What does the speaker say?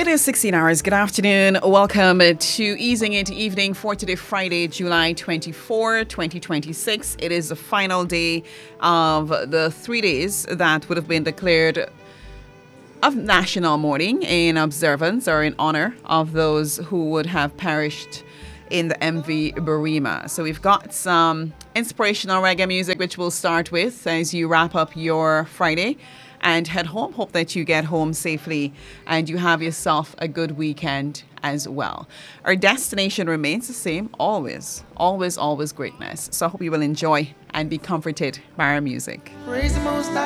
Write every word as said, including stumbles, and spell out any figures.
It is sixteen hours. Good afternoon. Welcome to Easing Into Evening for today, Friday, July twenty-fourth, twenty twenty-six. It is the final day of the three days that would have been declared of national mourning in observance or in honor of those who would have perished in the M V Burima. So we've got some inspirational reggae music, which we'll start with as you wrap up your Friday and head home. Hope that you get home safely and you have yourself a good weekend as well. Our destination remains the same, always, always, always greatness. So I hope you will enjoy and be comforted by our music. Praise the Most High.